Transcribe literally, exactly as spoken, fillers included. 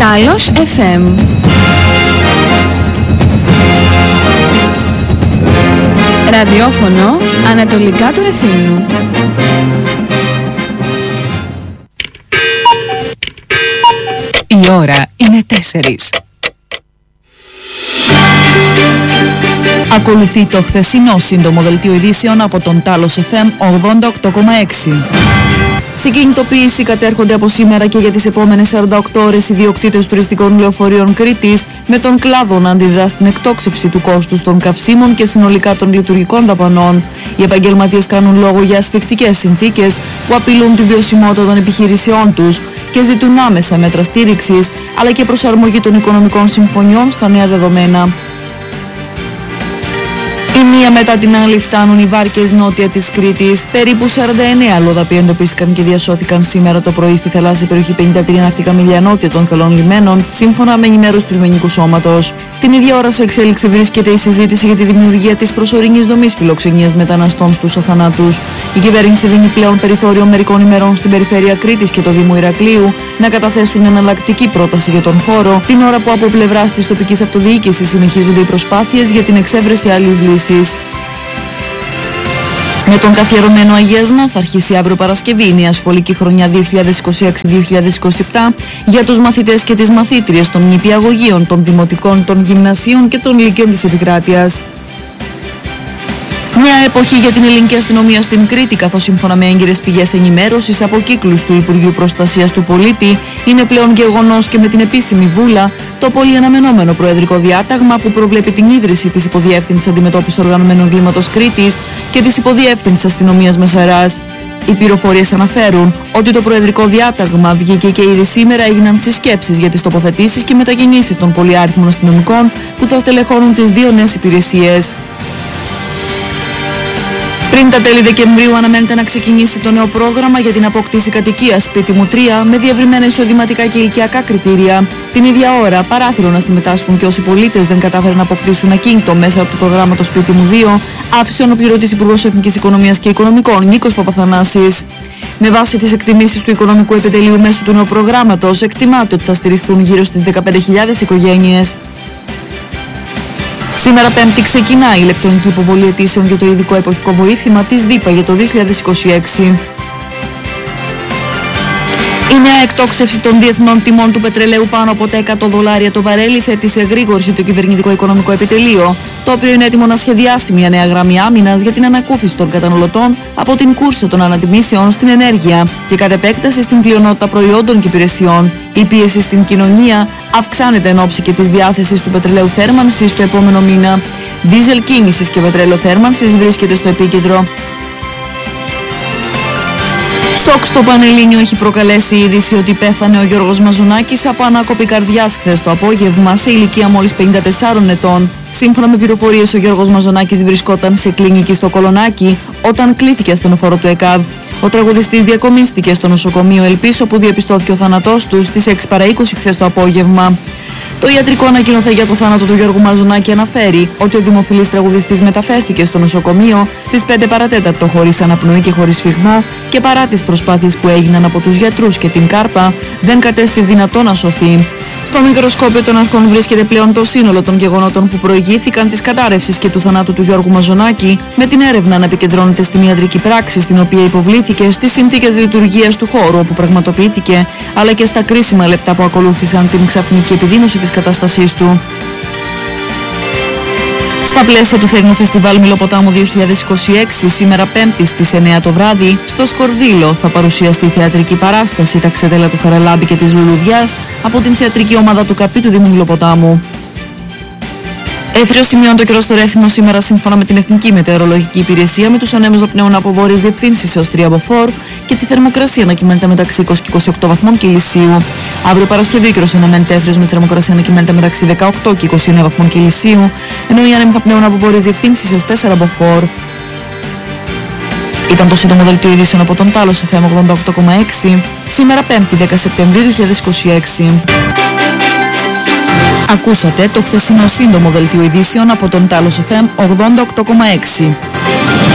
Τάλος εφ εμ. Ραδιόφωνο ανατολικά του Ρεθύμνου. Η ώρα είναι τέσσερις. Ακολουθεί το χθεσινό σύντομο δελτίο ειδήσεων από τον Τάλος εφ εμ ογδόντα οκτώ κόμμα έξι. Συγκινητοποίηση κατέρχονται από σήμερα και για τις επόμενες σαράντα οκτώ ώρες οι ιδιοκτήτες τουριστικών λεωφορείων Κρήτης, με τον κλάδο να αντιδρά στην εκτόξευση του κόστους των καυσίμων και συνολικά των λειτουργικών δαπανών. Οι επαγγελματίες κάνουν λόγο για ασφικτικές συνθήκες που απειλούν τη βιωσιμότητα των επιχειρήσεών τους και ζητούν άμεσα μέτρα στήριξης, αλλά και προσαρμογή των οικονομικών συμφωνιών στα νέα δεδομένα. Η μία μετά την άλλη φτάνουν οι βάρκες νότια της Κρήτης. Περίπου σαράντα εννέα αλλοδαποί εντοπίστηκαν και διασώθηκαν σήμερα το πρωί στη θαλάσσια περιοχή πενήντα τρία ναυτικά μίλια νότια των Θελών Λιμένων, σύμφωνα με ενημέρωση του Λιμενικού Σώματος. Την ίδια ώρα σε εξέλιξη βρίσκεται η συζήτηση για τη δημιουργία της προσωρινής δομής φιλοξενίας μεταναστών στους αθανάτους. Η κυβέρνηση δίνει πλέον περιθώριο μερικών ημερών στην περιφέρεια Κρήτης και το Δήμο Ηρακλείου να καταθέσουν εναλλακτική πρόταση για τον χώρο, την ώρα που από πλευράς της τοπικής αυτοδιοίκησης συνεχίζονται οι προσπάθειες για την εξέβρεση άλλης λύσης. Με τον καθιερωμένο Αγίασμα θα αρχίσει αύριο Παρασκευή η νέα σχολική χρονιά δύο χιλιάδες είκοσι έξι δύο χιλιάδες είκοσι επτά για τους μαθητές και τις μαθήτριες των νηπιαγωγείων, των δημοτικών, των γυμνασίων και των λυκείων της επικράτειας. Μια εποχή για την ελληνική αστυνομία στην Κρήτη, καθώς σύμφωνα με έγκυρες πηγές ενημέρωσης από κύκλους του Υπουργείου Προστασίας του Πολίτη είναι πλέον γεγονός και με την επίσημη βούλα το πολύ αναμενόμενο προεδρικό διάταγμα που προβλέπει την ίδρυση της Υποδιεύθυνσης Αντιμετώπισης Οργανωμένου Εγκλήματος Κρήτης και της Υποδιεύθυνσης Αστυνομίας Μεσαράς. Οι πληροφορίες αναφέρουν ότι το προεδρικό διάταγμα βγήκε και ήδη σήμερα έγιναν συσκέψεις για τις τοποθετήσεις και μετακινήσεις των πολυάριθμων αστυνομικών που θα στελεχώνουν τις δύο νέες υπηρεσίες. Πριν τα τέλη Δεκεμβρίου αναμένεται να ξεκινήσει το νέο πρόγραμμα για την απόκτηση κατοικίας Σπίτι μου τρία με διευρυμένα εισοδηματικά και ηλικιακά κριτήρια. Την ίδια ώρα παράθυρο να συμμετάσχουν και όσοι πολίτες δεν κατάφεραν να αποκτήσουν ακίνητο μέσα του προγράμματος Σπίτι μου δύο, άφησε ο αναπληρωτής Υπουργός Εθνικής Οικονομίας και Οικονομικών Νίκος Παπαθανάσης. Με βάση τις εκτιμήσεις του Οικονομικού Επιτελείου μέσω του νέου προγράμματος, εκτιμάται ότι θα στηριχθούν γύρω στις δεκαπέντε χιλιάδες οικογένειες. Σήμερα Πέμπτη ξεκινά η ηλεκτρονική υποβολή αιτήσεων για το ειδικό εποχικό βοήθημα της ΔΥΠΑ για το δύο χιλιάδες είκοσι έξι. Η νέα εκτόξευση των διεθνών τιμών του πετρελαίου πάνω από τα εκατό δολάρια το βαρέλι θέτει σε γρήγορση το Κυβερνητικό Οικονομικό Επιτελείο, το οποίο είναι έτοιμο να σχεδιάσει μια νέα γραμμή άμυνας για την ανακούφιση των καταναλωτών από την κούρσα των ανατιμήσεων στην ενέργεια και κατ' επέκταση στην πλειονότητα προϊόντων και υπηρεσιών. Η πίεση στην κοινωνία αυξάνεται εν ώψη και της διάθεσης του πετρελαίου θέρμανσης το επόμενο μήνα. Δίζελ κίνησης και πετρέλαιο θέρμανσης βρίσκεται στο επίκεντρο. Σοκ στο Πανελλήνιο έχει προκαλέσει η είδηση ότι πέθανε ο Γιώργος Μαζονάκης από ανάκοπη καρδιάς χθες το απόγευμα σε ηλικία μόλις πενήντα τεσσάρων ετών. Σύμφωνα με πληροφορίες, ο Γιώργος Μαζονάκης βρισκόταν σε κλινική στο Κολονάκι όταν κλήθηκε ασθενοφόρο του ΕΚΑΒ. Ο τραγουδιστής διακομίστηκε στο νοσοκομείο Ελπής, όπου διαπιστώθηκε ο θάνατός του στις έξι παρά είκοσι χθες το απόγευμα. Το ιατρικό ανακοινωθέν για το θάνατο του Γιώργου Μαζονάκη αναφέρει ότι ο δημοφιλής τραγουδιστής μεταφέρθηκε στο νοσοκομείο στις πέντε παρά τέταρτο χωρίς αναπνοή και χωρίς σφιγμό και παρά τις προσπάθειες που έγιναν από τους γιατρούς και την κάρπα δεν κατέστη δυνατό να σωθεί. Στο μικροσκόπιο των αρχών βρίσκεται πλέον το σύνολο των γεγονότων που προηγήθηκαν της κατάρρευσης και του θανάτου του Γιώργου Μαζονάκη, με την έρευνα να επικεντρώνεται στην ιατρική πράξη στην οποία υποβλήθηκε, στις συνθήκες λειτουργίας του χώρου όπου πραγματοποιήθηκε, αλλά και στα κρίσιμα λεπτά που ακολούθησαν την ξαφνική επιδείνωση της κατάστασής του. Στα πλαίσια του θερινού φεστιβάλ Μηλοποτάμου δύο χιλιάδες είκοσι έξι, σήμερα Πέμπτη στις εννέα το βράδυ, στο Σκορδίλο θα παρουσιαστεί θεατρική παράσταση «Τα ξεδέλα του Χαραλάμπη και της Λουλουδιάς» από την θεατρική ομάδα του ΚΑΠΗ του Δήμου Μηλοποτάμου. Έθριο σημειώνει το καιρό στο Ρέθυμνο σήμερα σύμφωνα με την Εθνική Μετεωρολογική Υπηρεσία, με τους ανέμους να πνέουν από βόρειες διευθύνσεις έως τρία μποφόρ και τη θερμοκρασία να κυμαίνεται μεταξύ είκοσι και είκοσι οκτώ βαθμών Κελσίου. Αύριο Παρασκευή ο καιρός αναμένεται έθριος με θερμοκρασία να κυμαίνεται μεταξύ δεκαοκτώ και είκοσι εννέα βαθμών Κελσίου, ενώ οι άνεμοι θα πνέουν από βόρειες διευθύνσεις έως τέσσερα μποφόρ. Ήταν το σύντομο δελτίο ειδήσεων από τον Τάλος εφ εμ ογδόντα οκτώ κόμμα έξι, σήμερα Πέμπτη δέκα Σεπτεμβρίου δύο χιλιάδες είκοσι έξι. Ακούσατε το χθεσινό σύντομο δελτίο ειδήσεων από τον Τάλος εφ εμ ογδόντα οκτώ κόμμα έξι.